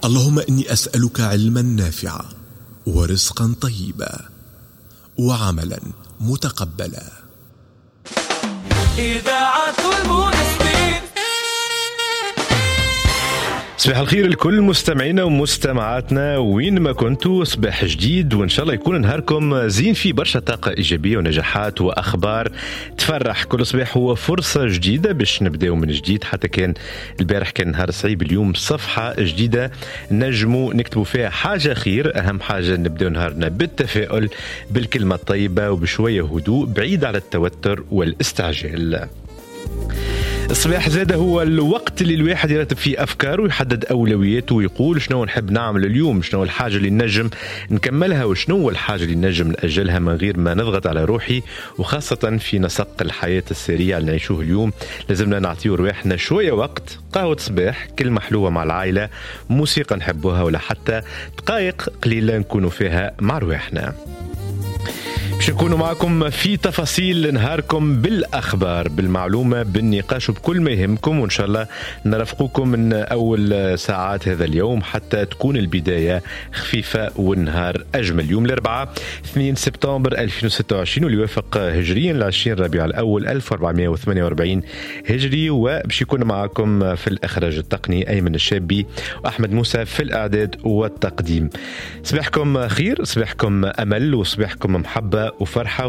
اللهم إني أسألك علما نافعا ورزقا طيبا وعملا متقبلا. إذاعة المنسبين. صباح الخير لكل مستمعينا ومستمعاتنا وين ما كنتوا. صباح جديد وإن شاء الله يكون نهاركم زين فيه برشا طاقة إيجابية ونجاحات وأخبار تفرح. كل صباح هو فرصة جديدة باش نبداو من جديد. حتى كان البارح كان نهار صعيب، اليوم صفحة جديدة نجموا نكتبوا فيها حاجة خير. أهم حاجة نبداو نهارنا بالتفاؤل، بالكلمة الطيبة وبشوية هدوء بعيد على التوتر والاستعجال. الصباح زاده هو الوقت اللي الواحد يرتب فيه أفكاره ويحدد أولوياته ويقول شنو نحب نعمل اليوم، شنو الحاجة اللي نجم نكملها وشنو الحاجة اللي نجم نأجلها من غير ما نضغط على روحي. وخاصة في نسق الحياة السريع اللي نعيشوه اليوم لازمنا نعطيه رواحنا شوية وقت، قهوة صباح، كلمة حلوة مع العائلة، موسيقى نحبوها، ولا حتى دقائق قليلة نكونوا فيها مع رواحنا. باش نكونوا معكم في تفاصيل نهاركم بالأخبار، بالمعلومة، بالنقاش وبكل ما يهمكم، وإن شاء الله نرافقوكم من أول ساعات هذا اليوم حتى تكون البداية خفيفة والنهار أجمل. يوم الأربعاء 2 سبتمبر 2026 واللي يوافق هجريا 20 ربيع الأول 1448 هجري. وباش يكون معكم في الإخراج التقني أيمن الشابي وأحمد موسى في الإعداد والتقديم. صباحكم خير، صباحكم أمل وصباحكم محبة وفرحة